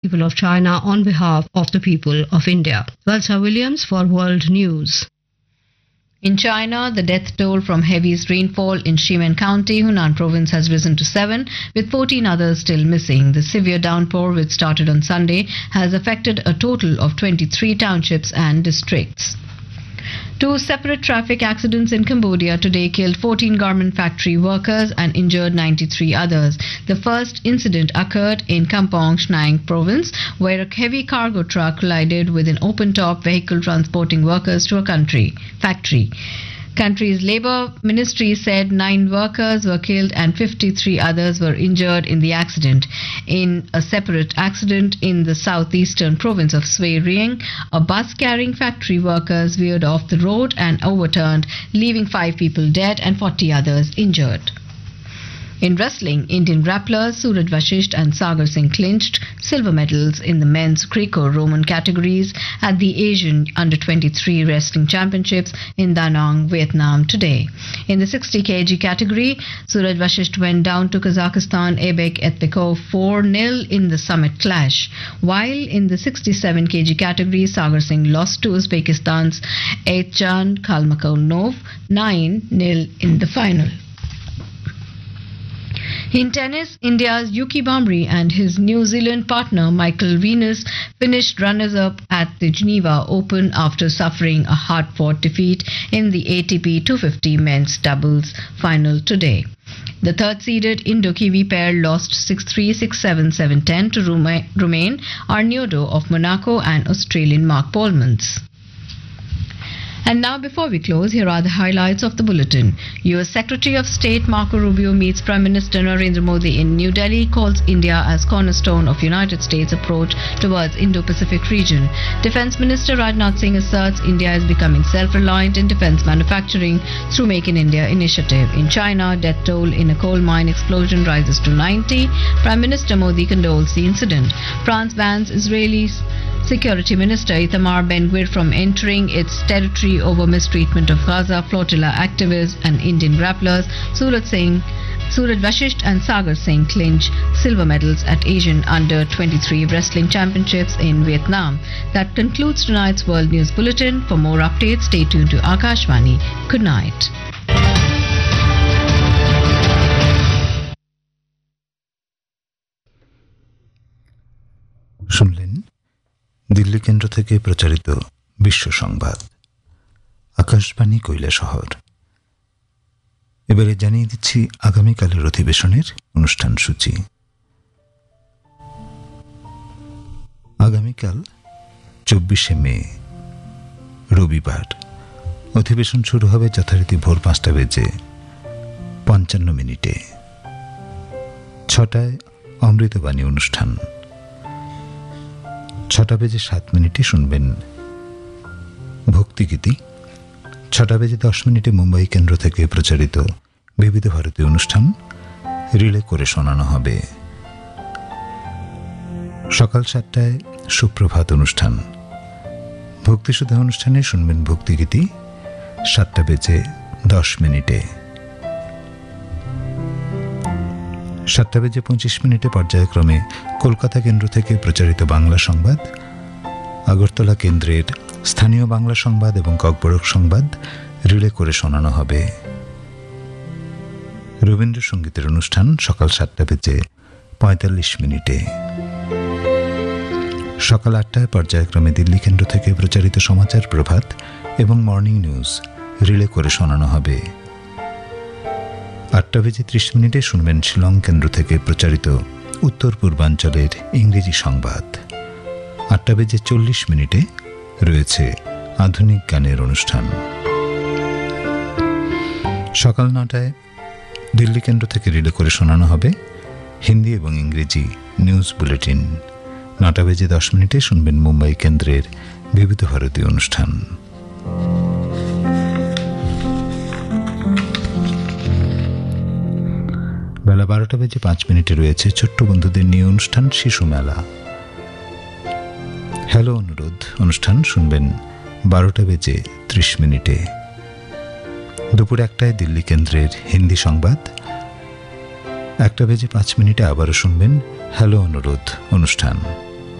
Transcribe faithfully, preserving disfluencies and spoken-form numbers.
people of China on behalf of the people of India. Valsa Williams for World News. In China, the death toll from heavy rainfall in Ximen County, Hunan province, has risen to seven, with fourteen others still missing. The severe downpour, which started on Sunday, has affected a total of twenty-three townships and districts. Two separate traffic accidents in Cambodia today killed fourteen garment factory workers and injured ninety-three others. The first incident occurred in Kampong Shnang province, where a heavy cargo truck collided with an open-top vehicle transporting workers to a country factory. Country's Labour Ministry said nine workers were killed and fifty-three others were injured in the accident. In a separate accident in the southeastern province of Svay Rieng, a bus carrying factory workers veered off the road and overturned, leaving five people dead and forty others injured. In wrestling, Indian grapplers Suraj Vashisht and Sagar Singh clinched silver medals in the men's Greco-Roman categories at the Asian under twenty-three Wrestling Championships in Da Nang, Vietnam today. In the sixty kilogram category, Suraj Vashisht went down to Kazakhstan Aybek Etbekov four nil in the summit clash, while in the sixty-seven kilogram category, Sagar Singh lost to Uzbekistan's Eitjan Kalmakonov nine nil in the final. In tennis, India's Yuki Bhamri and his New Zealand partner Michael Venus finished runners-up at the Geneva Open after suffering a hard-fought defeat in the A T P two fifty men's doubles final today. The third-seeded Indo-Kiwi pair lost six three, six seven, seven ten to Romain Arnaud of Monaco and Australian Mark Polmans. And now, before we close, here are the highlights of the bulletin. U S Secretary of State Marco Rubio meets Prime Minister Narendra Modi in New Delhi, calls India as cornerstone of United States approach towards Indo-Pacific region. Defence Minister Rajnath Singh asserts India is becoming self-reliant in defence manufacturing through Make in India initiative. In China, death toll in a coal mine explosion rises to ninety. Prime Minister Modi condoles the incident. France bans Israelis Security Minister Itamar Ben-Gvir from entering its territory over mistreatment of Gaza flotilla activists and Indian grapplers. Suraj Singh, Suraj Vashisht and Sagar Singh clinch silver medals at Asian under twenty-three Wrestling Championships in Vietnam. That concludes tonight's World News Bulletin. For more updates, stay tuned to Akashvani. Good night. শুনলেন দিল্লি কেন্দ্র থেকে প্রচারিত বিশ্ব সংবাদ, আকাশবাণী কৈলাসহর। এবারে জানিয়ে দিচ্ছি আগামীকালের অধিবেশনের অনুষ্ঠান সূচি। আগামীকাল চব্বিশে মে রবিবার অধিবেশন শুরু হবে যথারীতি ভোর পাঁচটা বেজে পঞ্চান্ন মিনিটে। ছটায় অমৃতবাণী অনুষ্ঠান, ছটা বেজে সাত মিনিটে শুনবেন ভক্তিগীতি। ছটা বেজে দশ মিনিটে মুম্বাই কেন্দ্র থেকে প্রচারিত বিবিধ ভারতী অনুষ্ঠান রিলে করে শোনানো হবে। সকাল সাতটায় সুপ্রভাত অনুষ্ঠান, ভক্তিসুধা অনুষ্ঠানে শুনবেন ভক্তিগীতি সাতটা বেজে দশ মিনিটে। সাতটা বেজে পঁচিশ মিনিটে পর্যায়ক্রমে কলকাতা কেন্দ্র থেকে প্রচারিত বাংলা সংবাদ, আগরতলা কেন্দ্রের স্থানীয় বাংলা সংবাদ এবং ককবরক সংবাদ রিলে করে শোনানো হবে। রবীন্দ্রসঙ্গীতের অনুষ্ঠান সকাল সাতটা বেজে পঁয়তাল্লিশ মিনিটে। সকাল আটটায় পর্যায়ক্রমে দিল্লি কেন্দ্র থেকে প্রচারিত সমাচার প্রভাত এবং মর্নিং নিউজ রিলে করে শোনানো হবে। আটটা বেজে ত্রিশ মিনিটে শুনবেন শিলং কেন্দ্র থেকে প্রচারিত উত্তর পূর্বাঞ্চলের ইংরেজি সংবাদ। আটটা বেজে চল্লিশ মিনিটে রয়েছে আধুনিক গানের অনুষ্ঠান। সকাল নটায় দিল্লি কেন্দ্র থেকে রিলে করে শোনানো হবে হিন্দি এবং ইংরেজি নিউজ বুলেটিন। নটা বেজে দশ মিনিটে শুনবেন মুম্বাই কেন্দ্রের বিবিধ ভারতী অনুষ্ঠান। বেলা বারোটা বেজে পাঁচ মিনিটে রয়েছে ছোট্ট বন্ধুদের নিয়ে অনুষ্ঠান শিশু মেলা। হ্যালো অনুরোধ অনুষ্ঠান শুনবেন বারোটা বেজে ত্রিশ মিনিটে। দুপুর একটায় দিল্লি কেন্দ্রের হিন্দি সংবাদ। একটা বেজে পাঁচ মিনিটে আবারও শুনবেন হ্যালো অনুরোধ অনুষ্ঠান।